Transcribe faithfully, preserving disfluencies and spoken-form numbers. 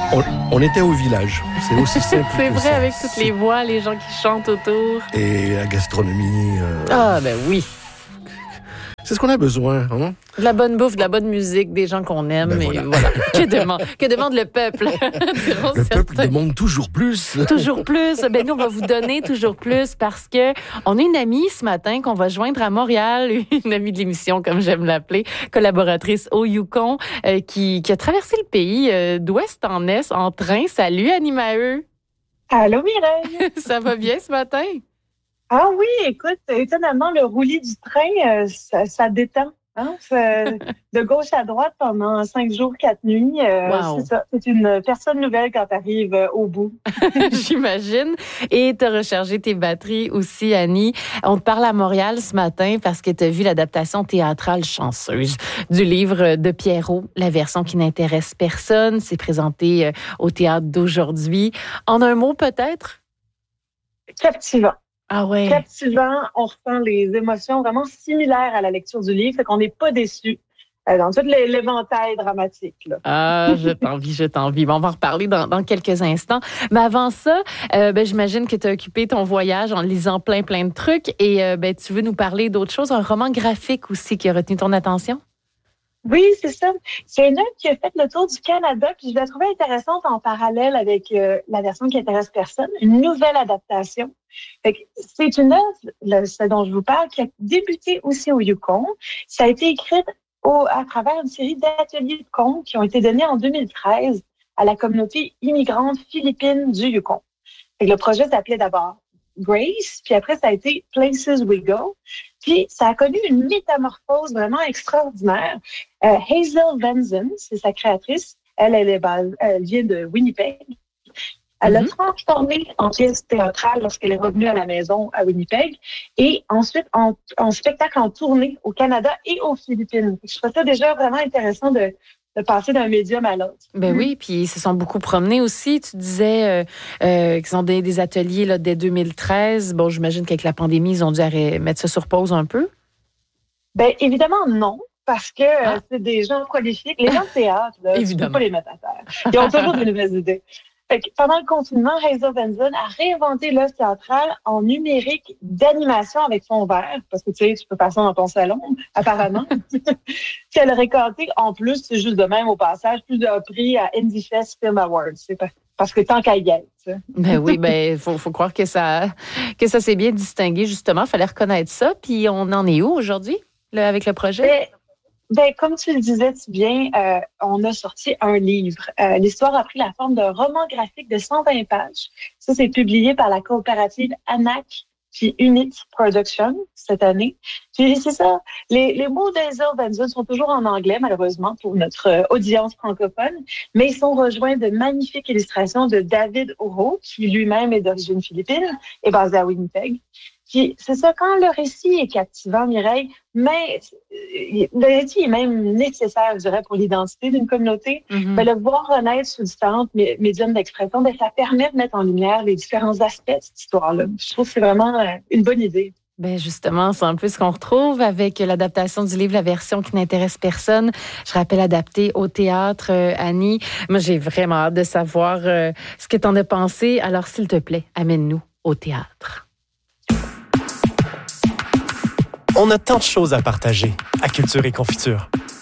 On, on était au village. C'est aussi simple. C'est que vrai, ça. avec toutes les voix, les gens qui chantent autour. Et la gastronomie. Euh... Ah, ben oui. C'est ce qu'on a besoin, hein? De la bonne bouffe, de la bonne musique, des gens qu'on aime. Ben et voilà. voilà. Que demande, que demande le peuple? Diront Le peuple certains. demande toujours plus. Toujours plus. Ben nous, on va vous donner toujours plus parce que on a une amie ce matin qu'on va joindre à Montréal, une amie de l'émission, comme j'aime l'appeler, collaboratrice au Yukon, euh, qui, qui a traversé le pays euh, d'ouest en est en train. Salut, Annie Maheu. Allô, Mireille? Ça va bien ce matin? Ah oui, écoute, étonnamment, le roulis du train, euh, ça, ça détend. Hein? Ça- de gauche à droite pendant cinq jours, quatre nuits. Euh, Wow. C'est ça. C'est une personne nouvelle quand tu arrives au bout. J'imagine. Et tu as rechargé tes batteries aussi, Annie. On te parle à Montréal ce matin parce que tu as vu l'adaptation théâtrale chanceuse du livre de Pierrot, la version qui n'intéresse personne. C'est présenté euh, au théâtre d'aujourd'hui. En un mot, peut-être? Captivant. Ah ouais. Captivant. On ressent les émotions vraiment similaires à la lecture du livre, fait qu'on n'est pas déçu euh, dans tout l'é- l'éventail dramatique, là. Ah, je t'envie, je t'envie. Bon, on va en reparler dans, dans quelques instants. Mais avant ça, euh, ben, j'imagine que tu as occupé ton voyage en lisant plein, plein de trucs. Et euh, ben, tu veux nous parler d'autre chose, un roman graphique aussi qui a retenu ton attention? Oui, c'est ça. C'est une œuvre qui a fait le tour du Canada, puis je la trouvais intéressante en parallèle avec euh, la version qui intéresse personne, une nouvelle adaptation. Fait que c'est une œuvre, le- ce dont je vous parle, qui a débuté aussi au Yukon. Ça a été écrit au, à travers une série d'ateliers de contes qui ont été donnés en deux mille treize à la communauté immigrante philippine du Yukon. Fait que le projet s'appelait d'abord Grace, puis après ça a été Places We Go. Puis ça a connu une métamorphose vraiment extraordinaire. Euh, Hazel Venzen, c'est sa créatrice. Elle, elle, est bas- elle vient de Winnipeg. Elle l'a Mhm. transformée en pièce théâtrale lorsqu'elle est revenue à la maison à Winnipeg et ensuite en, en spectacle en tournée au Canada et aux Philippines. Je trouve ça déjà vraiment intéressant de, de passer d'un médium à l'autre. Ben oui, puis ils se sont beaucoup promenés aussi. Tu disais euh, euh, qu'ils ont des, des ateliers là, dès deux mille treize. Bon, j'imagine qu'avec la pandémie, ils ont dû arrêter, mettre ça sur pause un peu. Ben évidemment non, parce que Ah. euh, c'est des gens prolifiques. Les gens de théâtre, là, tu Évidemment. peux pas les mettre à terre. Ils ont toujours de nouvelles idées. Fait que pendant le confinement, Hazel Venzen a réinventé l'œuvre théâtrale en numérique d'animation avec fond vert, parce que tu sais, tu peux faire ça dans ton salon, apparemment. Puis elle a récolté, en plus, c'est juste de même au passage, plusieurs prix à Indie Fest Film Awards. C'est pas- parce que tant qu'à y être, tu sais. Ben oui, ben faut, faut croire que ça, que ça s'est bien distingué, justement. Fallait reconnaître ça. Puis on en est où aujourd'hui, là, avec le projet? Ben, ben, comme tu le disais si bien, euh, on a sorti un livre. Euh, l'histoire a pris la forme d'un roman graphique de cent vingt pages. Ça, c'est publié par la coopérative ANAC puis Unit Production cette année. Puis c'est ça, les, les mots d'Hazel Venzen sont toujours en anglais, malheureusement, pour notre euh, audience francophone, mais ils sont rejoints de magnifiques illustrations de David Oro, qui lui-même est d'origine philippine et basé à Winnipeg. Puis c'est ça, quand le récit est captivant, Mireille, mais euh, le récit est même nécessaire, je dirais, pour l'identité d'une communauté. Mhm. Ben, le voir renaître sous différentes mé- médiums d'expression, ben, ça permet de mettre en lumière les différents aspects de cette histoire-là. Je trouve que c'est vraiment euh, une bonne idée. Ben justement, c'est un peu ce qu'on retrouve avec l'adaptation du livre, la version qui n'intéresse personne. Je rappelle adapté au théâtre, euh, Annie. Moi, j'ai vraiment hâte de savoir euh, ce que tu en as pensé. Alors, s'il te plaît, amène-nous au théâtre. On a tant de choses à partager à Culture et Confiture.